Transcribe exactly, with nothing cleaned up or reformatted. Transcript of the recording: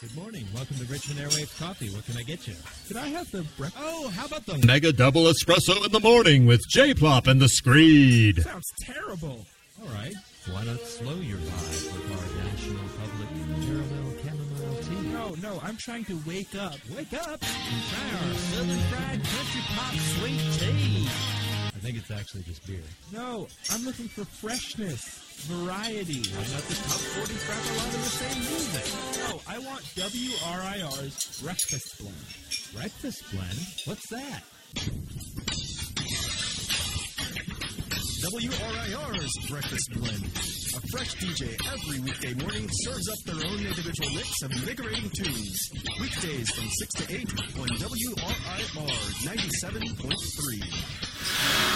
Good morning. Welcome to Richmond Airwaves Coffee. What can I get you? Could I have the breakfast? Oh, how about the Mega Double Espresso in the morning with J-Plop and the Screed. Sounds terrible. All right. Why not slow your vibe with our National Public Caramel Chamomile Tea? No, no, I'm trying to wake up. Wake up and try our Southern Fried Country Pop Sweet Tea. I think it's actually just beer. No, I'm looking for freshness, variety. Why not the top forty crap a lot of the same music? No, I want W R I R's Breakfast Blend. Breakfast blend? What's that? W R I R's Breakfast Blend. A fresh D J every weekday morning serves up their own individual mix of invigorating tunes. Weekdays from six to eight on W R I R ninety-seven point three.